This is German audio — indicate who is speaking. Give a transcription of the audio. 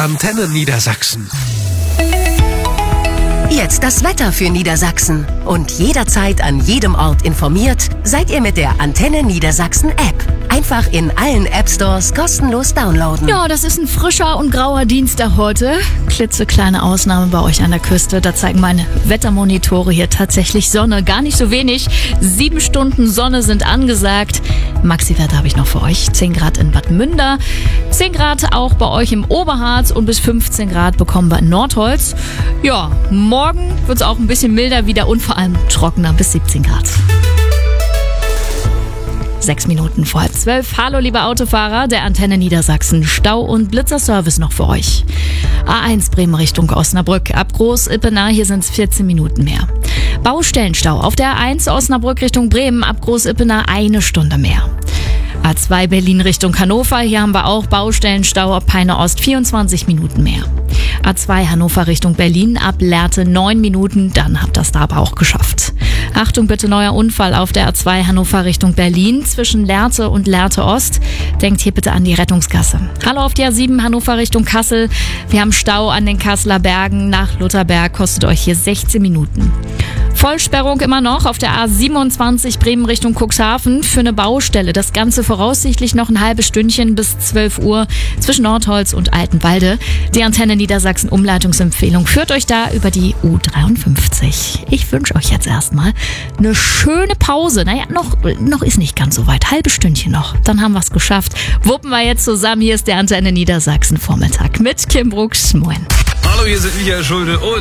Speaker 1: Antenne Niedersachsen.
Speaker 2: Jetzt das Wetter für Niedersachsen. Und jederzeit an jedem Ort informiert seid ihr mit der Antenne Niedersachsen App. Einfach in allen App-Stores kostenlos downloaden.
Speaker 3: Ja, das ist ein frischer und grauer Dienstag heute. Klitzekleine Ausnahme bei euch an der Küste. Da zeigen meine Wettermonitore hier tatsächlich Sonne. Gar nicht so wenig. 7 Stunden Sonne sind angesagt. Maxi-Wert habe ich noch für euch. 10 Grad in Bad Münder, 10 Grad auch bei euch im Oberharz und bis 15 Grad bekommen wir in Nordholz. Ja, morgen wird es auch ein bisschen milder wieder und vor allem trockener bis 17 Grad. 6 Minuten vor 11:30. Hallo liebe Autofahrer der Antenne Niedersachsen. Stau- und Blitzerservice noch für euch. A1 Bremen Richtung Osnabrück. Ab Groß-Ippener, hier sind es 14 Minuten mehr. Baustellenstau auf der A1 Osnabrück Richtung Bremen. Ab Groß-Ippener 1 Stunde mehr. A2 Berlin Richtung Hannover. Hier haben wir auch Baustellenstau ab Peine Ost 24 Minuten mehr. A2 Hannover Richtung Berlin ab Lehrte 9 Minuten. Dann habt ihr es da aber auch geschafft. Achtung bitte, neuer Unfall auf der A2 Hannover Richtung Berlin zwischen Lehrte und Lehrte Ost. Denkt hier bitte an die Rettungsgasse. Hallo auf der A7 Hannover Richtung Kassel. Wir haben Stau an den Kasseler Bergen. Nach Lutherberg kostet euch hier 16 Minuten. Vollsperrung immer noch auf der A27 Bremen Richtung Cuxhaven für eine Baustelle. Das Ganze voraussichtlich noch ein halbes Stündchen bis 12 Uhr zwischen Nordholz und Altenwalde. Die Antenne Niedersachsen Umleitungsempfehlung führt euch da über die U53. Ich wünsche euch jetzt erstmal eine schöne Pause. Naja, noch ist nicht ganz so weit. Halbes Stündchen noch. Dann haben wir es geschafft. Wuppen wir jetzt zusammen. Hier ist der Antenne Niedersachsen Vormittag mit Kim Brooks. Moin.
Speaker 1: Hallo, hier sind Michael Schulte und